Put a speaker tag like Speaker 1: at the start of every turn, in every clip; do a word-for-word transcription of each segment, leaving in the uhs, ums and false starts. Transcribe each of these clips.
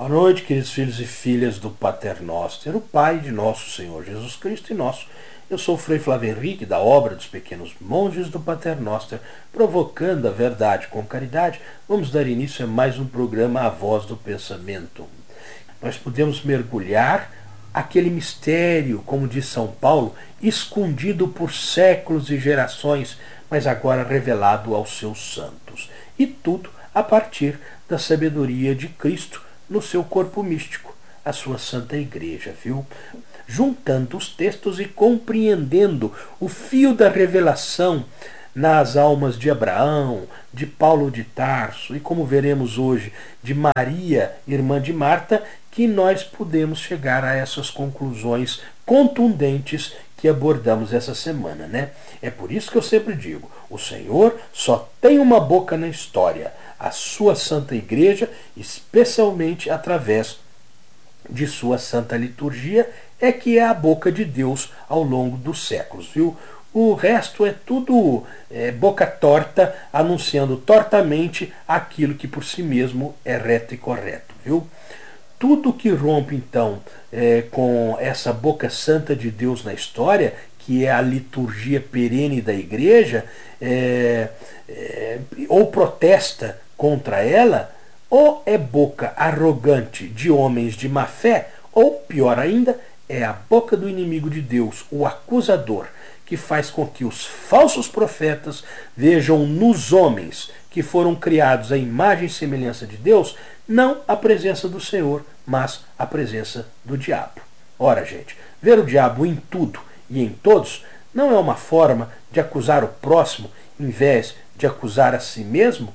Speaker 1: Boa noite, queridos filhos e filhas do Pater Noster, o Pai de nosso Senhor Jesus Cristo e nosso. Eu sou o Frei Flávio Henrique, da obra dos pequenos monges do Pater Noster, provocando a verdade com caridade. Vamos dar início a mais um programa A Voz do Pensamento. Nós podemos mergulhar aquele mistério, como diz São Paulo, escondido por séculos e gerações, mas agora revelado aos seus santos. E tudo a partir da sabedoria de Cristo no seu corpo místico, a sua Santa Igreja, viu? Juntando os textos e compreendendo o fio da revelação nas almas de Abraão, de Paulo de Tarso e, como veremos hoje, de Maria, irmã de Marta, que nós podemos chegar a essas conclusões contundentes que abordamos essa semana, né? É por isso que eu sempre digo, o Senhor só tem uma boca na história, a sua Santa Igreja, especialmente através de sua Santa Liturgia, é que é a boca de Deus ao longo dos séculos, viu? O resto é tudo é, boca torta, anunciando tortamente aquilo que por si mesmo é reto e correto, viu? Tudo que rompe, então, é, com essa boca santa de Deus na história, que é a liturgia perene da Igreja, é, é, ou protesta contra ela, ou é boca arrogante de homens de má fé, ou, pior ainda, é a boca do inimigo de Deus, o acusador, que faz com que os falsos profetas vejam nos homens que foram criados à imagem e semelhança de Deus, não a presença do Senhor, mas a presença do diabo. Ora, gente, ver o diabo em tudo e em todos não é uma forma de acusar o próximo em vez de acusar a si mesmo?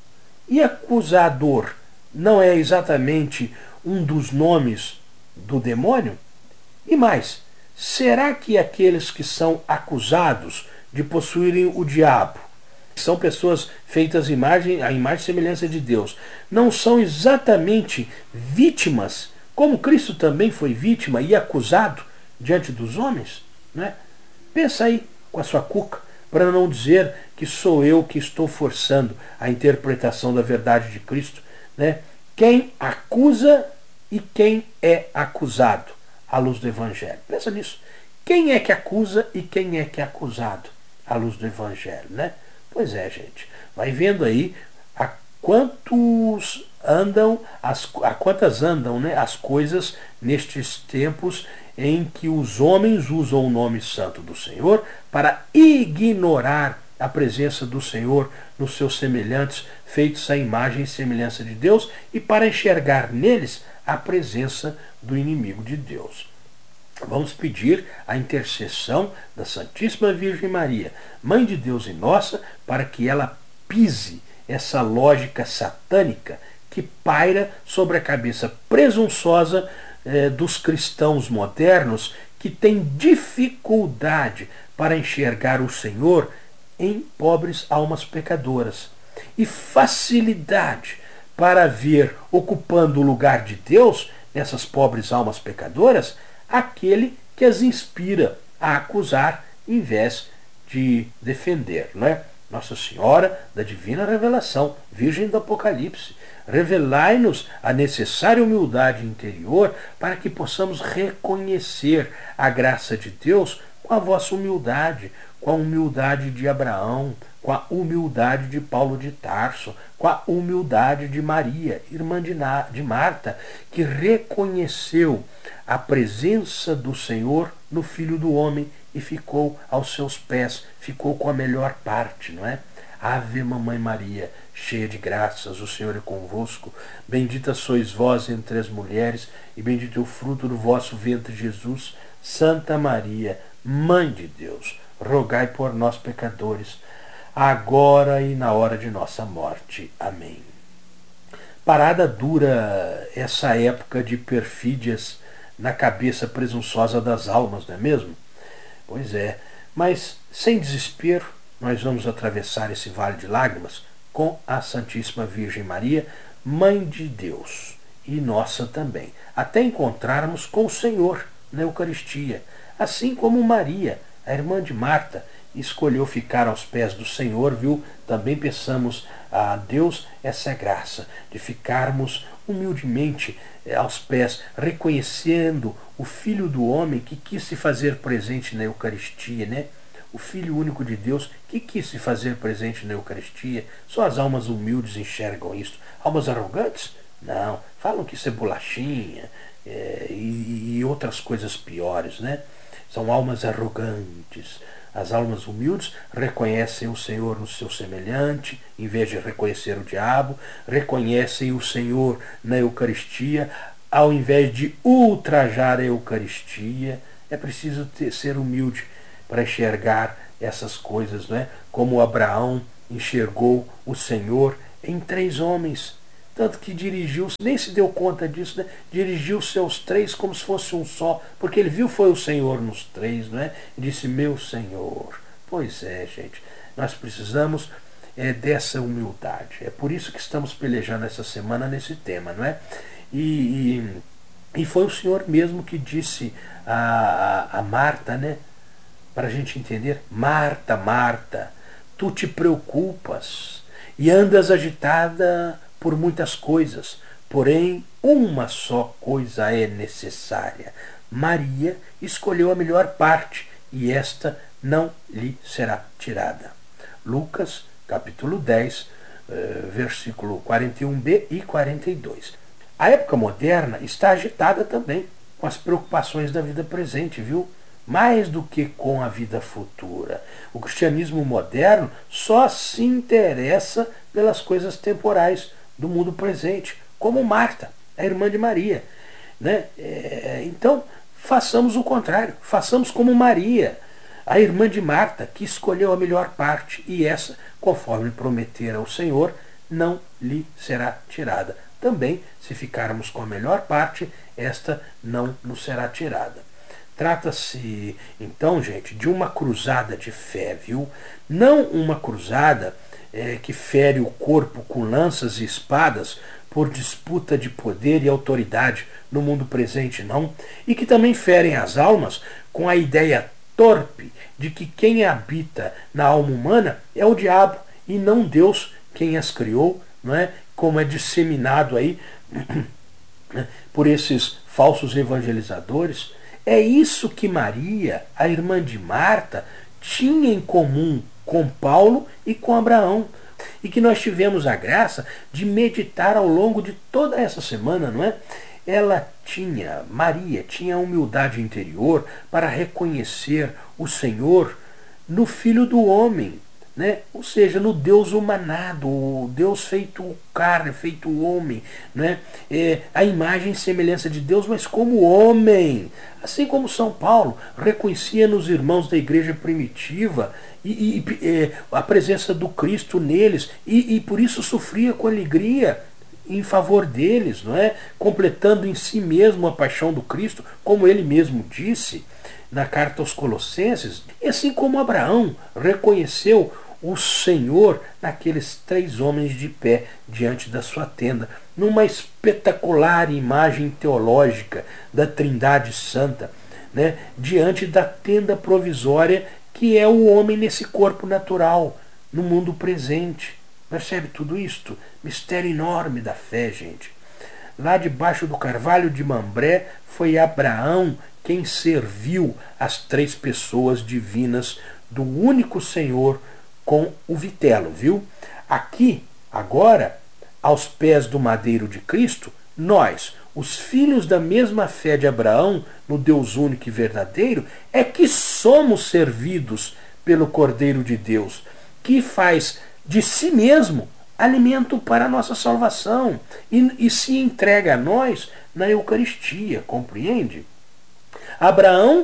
Speaker 1: E acusador não é exatamente um dos nomes do demônio? E mais, será que aqueles que são acusados de possuírem o diabo, que são pessoas feitas à imagem, à imagem e semelhança de Deus, não são exatamente vítimas, como Cristo também foi vítima e acusado diante dos homens? Né? Pensa aí com a sua cuca, para não dizer que sou eu que estou forçando a interpretação da verdade de Cristo. Né? Quem acusa e quem é acusado à luz do Evangelho. Pensa nisso. Quem é que acusa e quem é que é acusado à luz do Evangelho, né? Pois é, gente. Vai vendo aí a quantos andam, as, a quantas andam, né, as coisas nestes tempos em que os homens usam o nome santo do Senhor para ignorar a presença do Senhor nos seus semelhantes, feitos à imagem e semelhança de Deus, e para enxergar neles a presença do inimigo de Deus. Vamos pedir a intercessão da Santíssima Virgem Maria, Mãe de Deus e nossa, para que ela pise essa lógica satânica que paira sobre a cabeça presunçosa eh, dos cristãos modernos, que têm dificuldade para enxergar o Senhor em pobres almas pecadoras e facilidade para ver, ocupando o lugar de Deus nessas pobres almas pecadoras, aquele que as inspira a acusar em vez de defender, não é? Nossa Senhora da Divina Revelação, Virgem do Apocalipse, revelai-nos a necessária humildade interior para que possamos reconhecer a graça de Deus com a vossa humildade, com a humildade de Abraão, com a humildade de Paulo de Tarso, com a humildade de Maria, irmã de, Na, de Marta, que reconheceu a presença do Senhor no Filho do Homem e ficou aos seus pés, ficou com a melhor parte, não é? Ave Mamãe Maria, cheia de graças, o Senhor é convosco, bendita sois vós entre as mulheres, e bendito é o fruto do vosso ventre, Jesus. Santa Maria, Mãe de Deus, rogai por nós, pecadores, agora e na hora de nossa morte. Amém. Parada dura essa época de perfídias na cabeça presunçosa das almas, não é mesmo? Pois é, mas sem desespero, nós vamos atravessar esse vale de lágrimas com a Santíssima Virgem Maria, Mãe de Deus e nossa também, até encontrarmos com o Senhor na Eucaristia, assim como Maria, a irmã de Marta, escolheu ficar aos pés do Senhor, viu? Também peçamos a Deus essa graça de ficarmos humildemente aos pés, reconhecendo o Filho do homem que quis se fazer presente na Eucaristia, né? O Filho único de Deus que quis se fazer presente na Eucaristia. Só as almas humildes enxergam isto. Almas arrogantes? Não. Falam que isso é bolachinha é, e, e outras coisas piores, né? São almas arrogantes. As almas humildes reconhecem o Senhor no seu semelhante, em vez de reconhecer o diabo, reconhecem o Senhor na Eucaristia, ao invés de ultrajar a Eucaristia. É preciso ter, ser humilde para enxergar essas coisas, não é? Como Abraão enxergou o Senhor em três homens, tanto que dirigiu, nem se deu conta disso, né? Dirigiu seus três como se fosse um só, porque ele viu foi o Senhor nos três, não é? E disse, meu Senhor. Pois é, gente, nós precisamos é, dessa humildade. É por isso que estamos pelejando essa semana nesse tema, não é? E, e, e foi o Senhor mesmo que disse a, a, a Marta, né? Para a gente entender, Marta, Marta, tu te preocupas e andas agitada por muitas coisas, porém uma só coisa é necessária. Maria escolheu a melhor parte e esta não lhe será tirada. Lucas, capítulo dez, versículo quarenta e um b e quarenta e dois. A época moderna está agitada também com as preocupações da vida presente, viu? Mais do que com a vida futura. O cristianismo moderno só se interessa pelas coisas temporais do mundo presente, como Marta, a irmã de Maria, né? É, então, façamos o contrário, façamos como Maria, a irmã de Marta, que escolheu a melhor parte, e essa, conforme prometera o Senhor, não lhe será tirada. Também, se ficarmos com a melhor parte, esta não nos será tirada. Trata-se, então, gente, de uma cruzada de fé, viu? Não uma cruzada é, que fere o corpo com lanças e espadas por disputa de poder e autoridade no mundo presente, não. E que também ferem as almas com a ideia torpe de que quem habita na alma humana é o diabo e não Deus quem as criou, não é? Como é disseminado aí por esses falsos evangelizadores. É isso que Maria, a irmã de Marta, tinha em comum com Paulo e com Abraão, e que nós tivemos a graça de meditar ao longo de toda essa semana, não é? Ela tinha, Maria tinha a humildade interior para reconhecer o Senhor no Filho do Homem, né? Ou seja, no Deus humanado, o Deus feito carne, feito homem, né? É, a imagem e semelhança de Deus, mas como homem. Assim como São Paulo reconhecia nos irmãos da igreja primitiva e, e é, a presença do Cristo neles, e, e por isso sofria com alegria em favor deles, não é? Completando em si mesmo a paixão do Cristo, como ele mesmo disse na carta aos Colossenses. E assim como Abraão reconheceu o Senhor naqueles três homens de pé diante da sua tenda, numa espetacular imagem teológica da Trindade Santa, né, diante da tenda provisória que é o homem nesse corpo natural, no mundo presente. Percebe tudo isto? Mistério enorme da fé, gente. Lá debaixo do carvalho de Mambré foi Abraão quem serviu as três pessoas divinas do único Senhor com o vitelo, viu? Aqui, agora, aos pés do madeiro de Cristo, nós, os filhos da mesma fé de Abraão, no Deus único e verdadeiro, é que somos servidos pelo Cordeiro de Deus, que faz de si mesmo alimento para a nossa salvação e, e se entrega a nós na Eucaristia, compreende? Abraão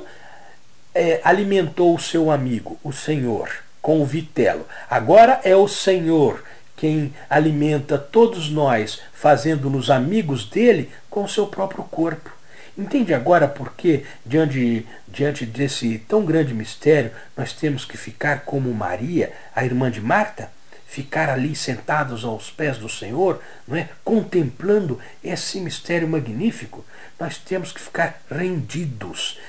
Speaker 1: é, alimentou o seu amigo, o Senhor, com o vitelo. Agora é o Senhor quem alimenta todos nós, fazendo-nos amigos dele com o seu próprio corpo. Entende agora por que, diante, diante desse tão grande mistério, nós temos que ficar como Maria, a irmã de Marta? ficar ali sentados aos pés do Senhor, não é? Contemplando esse mistério magnífico. Nós temos que ficar rendidos,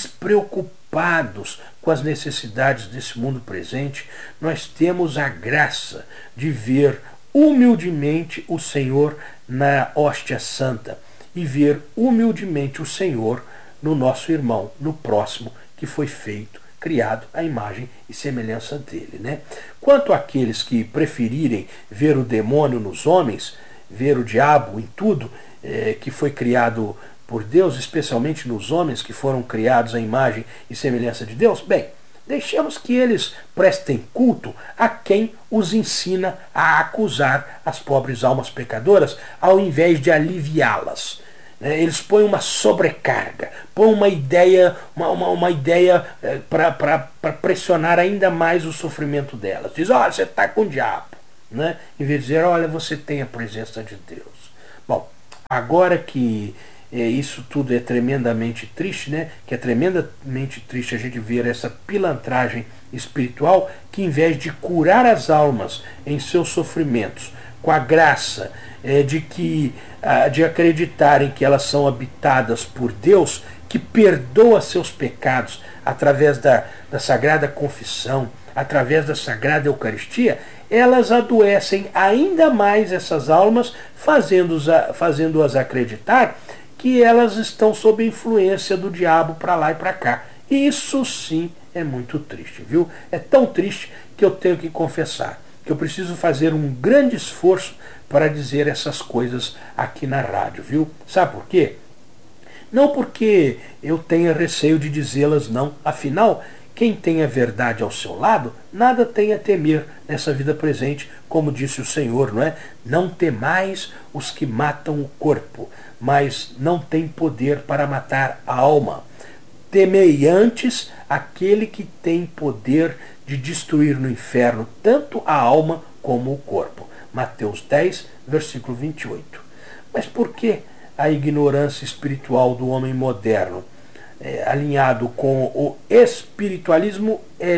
Speaker 1: despreocupados com as necessidades desse mundo presente. Nós temos a graça de ver humildemente o Senhor na hóstia santa e ver humildemente o Senhor no nosso irmão, no próximo, que foi feito, criado à imagem e semelhança dele, né? Quanto àqueles que preferirem ver o demônio nos homens, ver o diabo em tudo é, que foi criado por Deus, especialmente nos homens que foram criados à imagem e semelhança de Deus, bem, deixemos que eles prestem culto a quem os ensina a acusar as pobres almas pecadoras, ao invés de aliviá-las. Eles põem uma sobrecarga, põem uma ideia, uma, uma, uma ideia é, para pressionar ainda mais o sofrimento delas. Diz, olha, você está com o diabo, né? Em vez de dizer, olha, você tem a presença de Deus. Bom, agora que é, isso tudo é tremendamente triste, né? Que é tremendamente triste a gente ver essa pilantragem espiritual que, em vez de curar as almas em seus sofrimentos, com a graça é, de que de acreditarem que elas são habitadas por Deus, que perdoa seus pecados através da, da Sagrada Confissão, através da Sagrada Eucaristia, elas adoecem ainda mais essas almas, fazendo-as fazendo acreditar que elas estão sob influência do diabo para lá e para cá. Isso sim é muito triste, viu? É tão triste que eu tenho que confessar que eu preciso fazer um grande esforço para dizer essas coisas aqui na rádio, viu? Sabe por quê? Não porque eu tenha receio de dizê-las, não. Afinal, quem tem a verdade ao seu lado, nada tem a temer nessa vida presente, como disse o Senhor, não é? Não temais os que matam o corpo, mas não tem poder para matar a alma. Temei antes aquele que tem poder de destruir no inferno tanto a alma como o corpo. Mateus dez, versículo vinte e oito. Mas por que a ignorância espiritual do homem moderno, é, alinhado com o espiritualismo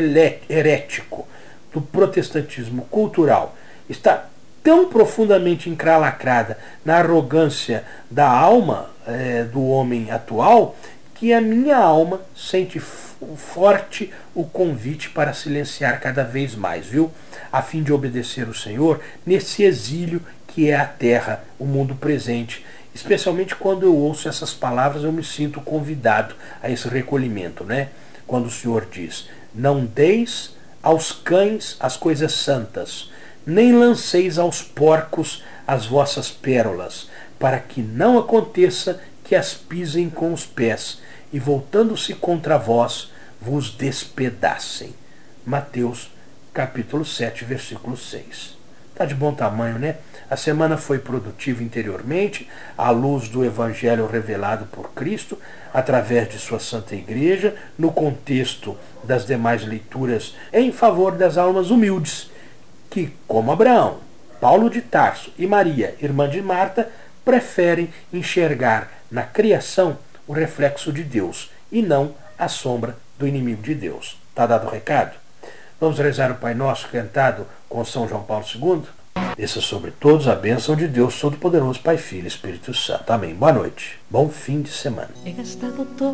Speaker 1: herético do protestantismo cultural, está tão profundamente encralacrada na arrogância da alma é, do homem atual, que a minha alma sente forte o convite para silenciar cada vez mais, viu? A fim de obedecer o Senhor nesse exílio que é a terra, o mundo presente. Especialmente quando eu ouço essas palavras, eu me sinto convidado a esse recolhimento, né? Quando o Senhor diz, não deis aos cães as coisas santas, nem lanceis aos porcos as vossas pérolas, para que não aconteça que as pisem com os pés, e voltando-se contra vós, vos despedacem. Mateus, capítulo sete, versículo seis. Está de bom tamanho, né? A semana foi produtiva interiormente, à luz do Evangelho revelado por Cristo, através de sua Santa Igreja, no contexto das demais leituras em favor das almas humildes, que, como Abraão, Paulo de Tarso e Maria, irmã de Marta, preferem enxergar na criação o reflexo de Deus e não a sombra do inimigo de Deus. Está dado o recado? Vamos rezar o Pai Nosso cantado com São João Paulo segundo? Desça sobre todos a bênção de Deus Todo-Poderoso, Pai, Filho e Espírito Santo. Amém. Boa noite. Bom fim de semana.
Speaker 2: He gastado todo